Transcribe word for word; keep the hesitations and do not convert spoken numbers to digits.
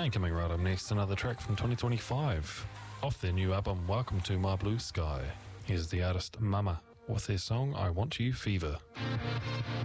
And coming right up next, another track from twenty twenty-five. Off their new album, Welcome to My Blue Sky. Here's the artist Mama with their song, I Want You Fever.